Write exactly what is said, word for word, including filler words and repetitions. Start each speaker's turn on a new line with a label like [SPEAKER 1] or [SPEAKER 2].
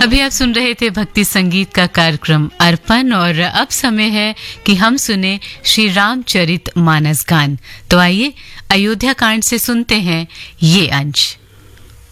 [SPEAKER 1] अभी आप सुन रहे थे भक्ति संगीत का कार्यक्रम अर्पण और अब समय है कि हम सुने श्री रामचरित मानस गान। तो आइए अयोध्या कांड से सुनते हैं ये अंश।